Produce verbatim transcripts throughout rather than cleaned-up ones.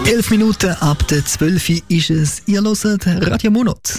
Elf Minuten ab der zwölf ist es. Ihr hört Radio Monat.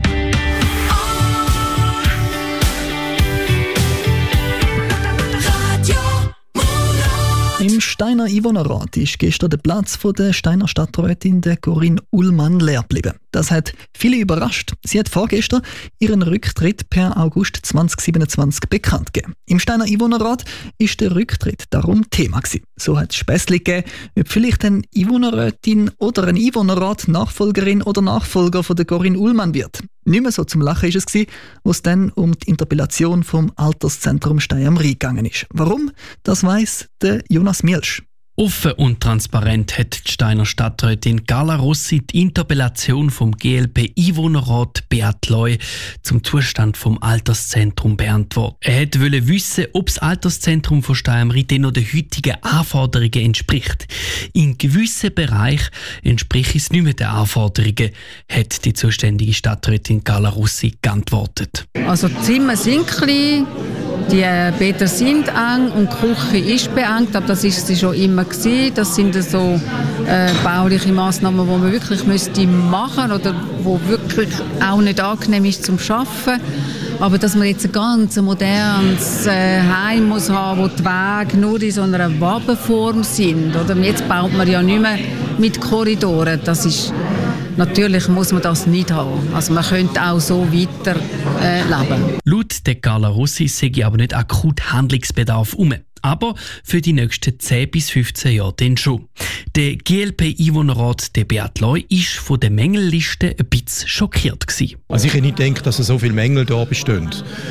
Im Steiner Einwohnerrat ist gestern der Platz von der Steiner Stadträtin der Corinne Ullmann leer geblieben. Das hat viele überrascht. Sie hat vorgestern ihren Rücktritt per August zwanzig siebenundzwanzig bekannt gegeben. Im Steiner Einwohnerrat ist der Rücktritt darum Thema gewesen. So hat es Späßli gegeben, ob vielleicht eine Einwohnerrätin oder ein Einwohnerrat Nachfolgerin oder Nachfolger von der Corinne Ullmann wird. Nicht mehr so zum Lachen ist es gewesen, als es dann um die Interpellation vom Alterszentrum Stein am Rhein gegangen ist. Warum? Das weiss der Jonas Mielsch. Offen und transparent hat die Steiner Stadträtin Carla Rossi die Interpellation vom G L P-Einwohnerrat Beat Leu zum Zustand vom Alterszentrum beantwortet. Er wollte wissen, ob das Alterszentrum von Stein am Rhein noch den heutigen Anforderungen entspricht. In gewissen Bereichen entspricht es nicht mehr den Anforderungen, hat die zuständige Stadträtin Carla Rossi geantwortet. Also die Zimmer sind klein, die Bäder sind eng und die Küche ist beengt, aber das ist sie schon immer gewesen. Das sind so äh, bauliche Massnahmen, die man wirklich müsste machen oder wo wirklich auch nicht angenehm ist zum Arbeiten. Aber dass man jetzt ein ganz modernes äh, Heim muss haben, wo die Wege nur in so einer Wabenform sind. Oder jetzt baut man ja nicht mehr mit Korridoren. Das ist Natürlich muss man das nicht haben. Also man könnte auch so weiter äh, leben. Laut der Carla Rossi sei aber nicht akut Handlungsbedarf um. Aber für die nächsten zehn bis fünfzehn Jahre dann schon. Der G L P-Einwohnerrat der Beat Leu war von der Mängelliste ein bisschen schockiert gewesen. Also ich hätte nicht gedacht, dass so viele Mängel da bestehen.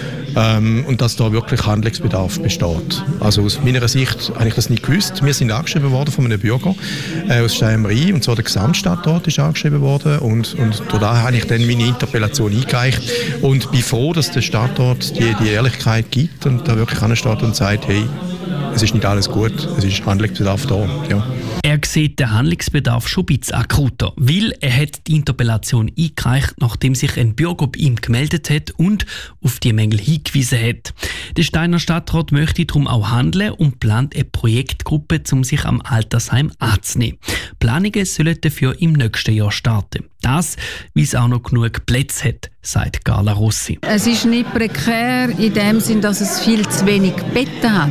Ähm, und dass da wirklich Handlungsbedarf besteht. Also aus meiner Sicht habe ich das nicht gewusst. Wir sind angeschrieben worden von einem Bürger äh, aus Stein am Rhein, und zwar der Gesamtstadtrat ist angeschrieben worden, und, und da habe ich dann meine Interpellation eingereicht und bin froh, dass der Stadtrat die, die Ehrlichkeit gibt und da wirklich ansteht und sagt, hey, es ist nicht alles gut, es ist Handlungsbedarf da. Ja. Er sieht den Handlungsbedarf schon ein bisschen akuter, weil er hat die Interpellation eingereicht, nachdem sich ein Bürger bei ihm gemeldet hat und auf die Mängel hingewiesen hat. Der Steiner Stadtrat möchte darum auch handeln und plant eine Projektgruppe, um sich am Altersheim anzunehmen. Planungen sollen dafür im nächsten Jahr starten. Das, weil es auch noch genug Plätze hat, sagt Carla Rossi. Es ist nicht prekär in dem Sinn, dass es viel zu wenig Betten hat.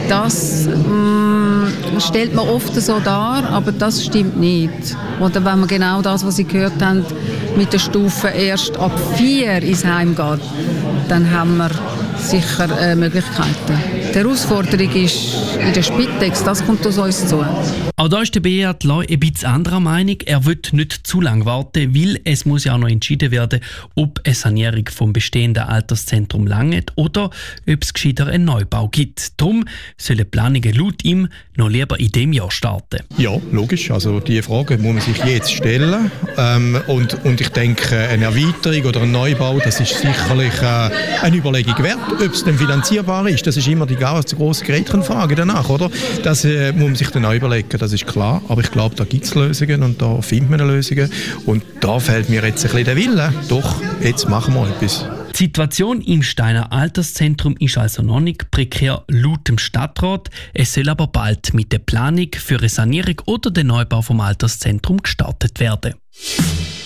Das mm, stellt man oft so dar, aber das stimmt nicht. Oder wenn man genau das, was Sie gehört haben, mit der Stufe erst ab vier ins Heim geht, dann haben wir sicher äh, Möglichkeiten. Die Herausforderung ist in der Spitex, das kommt aus uns zu. Auch da ist der Beat Leu ein bisschen anderer Meinung. Er will nicht zu lange warten, weil es muss ja auch noch entschieden werden, ob eine Sanierung vom bestehenden Alterszentrum langt oder ob es gescheiter einen Neubau gibt. Darum sollen Planungen laut ihm noch lieber in diesem Jahr starten. Ja, logisch. Also die Frage muss man sich jetzt stellen. Ähm, und, und ich denke, eine Erweiterung oder ein Neubau, das ist sicherlich äh, eine Überlegung wert. Ob es denn finanzierbar ist, das ist immer die ganz grosse Gretchenfrage danach, oder? Das äh, muss man sich dann auch überlegen, das ist klar. Aber ich glaube, da gibt es Lösungen und da findet man Lösungen. Und da fehlt mir jetzt ein bisschen der Wille. Doch, jetzt machen wir etwas. Die Situation im Steiner Alterszentrum ist also noch nicht prekär laut dem Stadtrat. Es soll aber bald mit der Planung für eine Sanierung oder den Neubau vom Alterszentrum gestartet werden.